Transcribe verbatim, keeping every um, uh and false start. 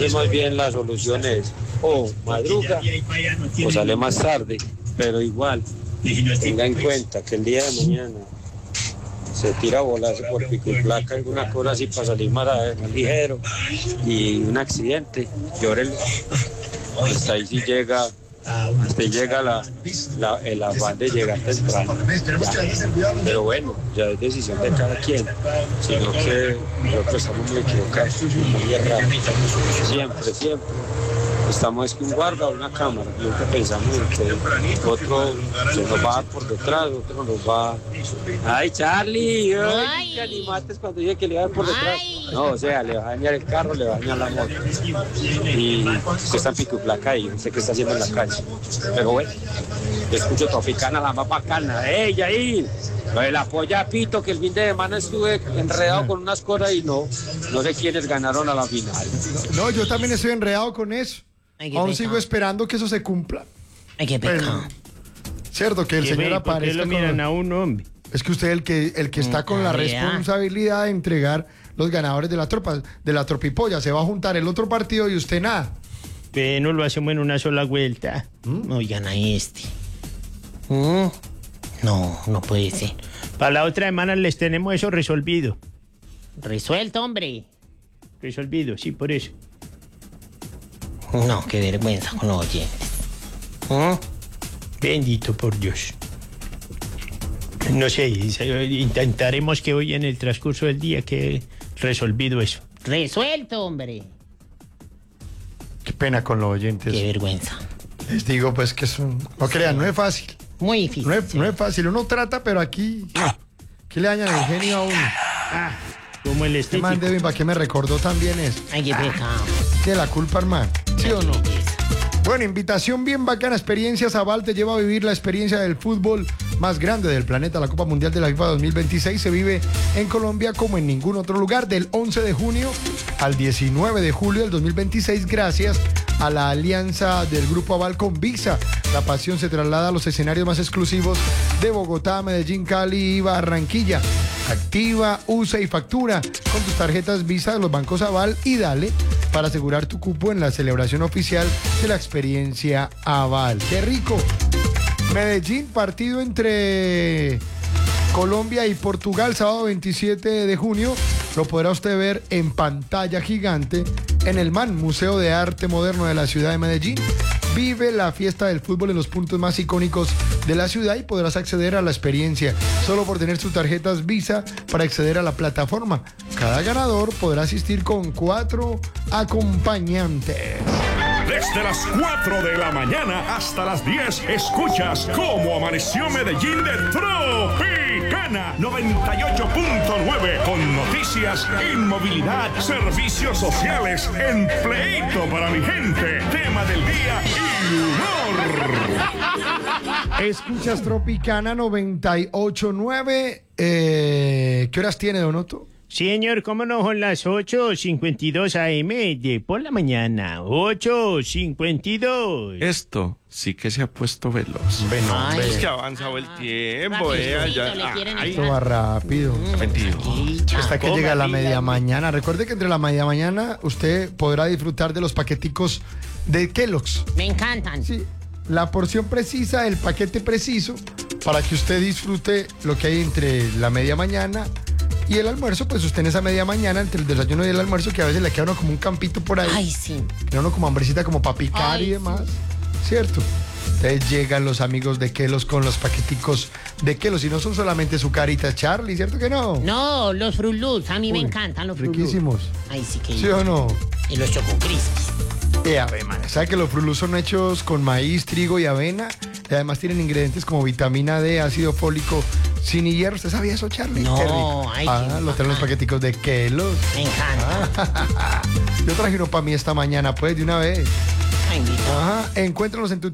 Entonces más bien la solución es o madruga o sale más tarde, pero igual tenga en cuenta que el día de mañana se tira a volarse por pico y placa, alguna cosa así para salir más, más ligero y un accidente, llórelo. Hasta ahí sí llega, hasta ahí llega la, la, el afán de llegar temprano. Ya. Pero bueno, ya es decisión de cada quien, sino que nosotros estamos muy equivocados, muy errados. Siempre, siempre. Estamos que un guarda o una cámara, nunca pensamos que otro se nos va por detrás, otro nos va... ¡Ay, Charlie! ¡Ay, que animaste cuando dije que le iba a dar por detrás! No, o sea, le va a dañar el carro, le va a dañar la moto. Y usted está en pico y placa y no sé qué está haciendo en la calle. Pero bueno, yo escucho Tropicana, la más bacana. ¡Ey, Yair! Lo de la polla Pito, que el fin de semana estuve enredado con unas cosas y no, no sé quiénes ganaron a la final. No, yo también estoy enredado con eso. Ay, aún sigo esperando que eso se cumpla. Ay, qué pecado. Cierto, que el ¿Qué señor ve? aparezca. ¿Por qué lo miran con... a un hombre? Es que usted el que el que está con la responsabilidad de entregar los ganadores de la tropa, de la tropipolla, se va a juntar el otro partido y usted nada. Bueno, lo hacemos en una sola vuelta. ¿Mm? Oigan a este. ¿Mm? No, no puede ser. Para la otra semana les tenemos eso resolvido. Resuelto, hombre. Resolvido, sí, por eso. No, qué vergüenza con los oyentes. ¿Mm? Bendito por Dios. No sé, intentaremos que hoy en el transcurso del día quede resolvido eso. Resuelto, hombre. Qué pena con los oyentes. Qué vergüenza. Les digo pues que es un... No crean, no es fácil. Muy difícil. No es, no es fácil, uno trata, pero aquí... ¿Qué le dañan el genio a uno? Ah, como el estético. Man, Devin, ¿para qué me recordó también eso? Ay, qué pecado. ¿Tiene la culpa, hermano? ¿Sí Ay, o no? belleza. Bueno, invitación bien bacana. Experiencias Aval te lleva a vivir la experiencia del fútbol más grande del planeta. La Copa Mundial de la FIFA dos mil veintiséis se vive en Colombia como en ningún otro lugar. Del once de junio al diecinueve de julio del dos mil veintiséis, gracias a la alianza del Grupo Aval con Visa. La pasión se traslada a los escenarios más exclusivos de Bogotá, Medellín, Cali y Barranquilla. Activa, usa y factura con tus tarjetas Visa de los bancos Aval y dale para asegurar tu cupo en la celebración oficial de la experiencia Aval. ¡Qué rico! Medellín, partido entre Colombia y Portugal, sábado veintisiete de junio. Lo podrá usted ver en pantalla gigante en el MAN, Museo de Arte Moderno de la ciudad de Medellín. Vive la fiesta del fútbol en los puntos más icónicos de la ciudad y podrás acceder a la experiencia solo por tener sus tarjetas Visa para acceder a la plataforma. Cada ganador podrá asistir con cuatro acompañantes. Desde las cuatro de la mañana hasta las diez, escuchas Cómo Amaneció Medellín de Tropicana noventa y ocho punto nueve, con noticias, inmovilidad, servicios sociales, empleito para mi gente, tema del día y humor. Escuchas Tropicana noventa y ocho punto nueve. Eh, ¿Qué horas tiene, Don Otto? Sí, señor, cómo no, son las ocho cincuenta y dos a eme de por la mañana. ocho cincuenta y dos. Esto sí que se ha puesto veloz. Bueno, Ay, Es que ha avanzado el tiempo, eh. rapidito, Ya, le quieren ay, esto va rápido. veintidós. Hasta que Coma, llega la vida. media mañana. Recuerde que entre la media mañana usted podrá disfrutar de los paqueticos de Kellogg's. Me encantan. Sí, la porción precisa, el paquete preciso, para que usted disfrute lo que hay entre la media mañana y el almuerzo. Pues usted en esa media mañana, entre el desayuno y el almuerzo, que a veces le queda uno como un campito por ahí. Ay, sí. Queda uno como hambrecita, como para picar Ay, y demás. ¿Cierto? Entonces llegan los amigos de Kellogg's con los paqueticos de Kellogg's. Y no son solamente su carita, Charlie, ¿cierto que no? No, los Fruit Loops, a mí Uy, me encantan los Fruit Loops. riquísimos. Ay, sí que... ¿Sí o no? Y los Choco Crispies. Eh, a ver, man, ¿sabe que los Fruit Loops son hechos con maíz, trigo y avena? Y además tienen ingredientes como vitamina D, ácido fólico, sin hierro. ¿Usted sabía eso, Charlie? No, Qué rico. ay, Ah, qué lo traen los bacán. paqueticos de Kellogg's. Me encanta. Yo traje uno para mí esta mañana, pues, de una vez. Ay, bendito. Ajá, encuéntralos en tu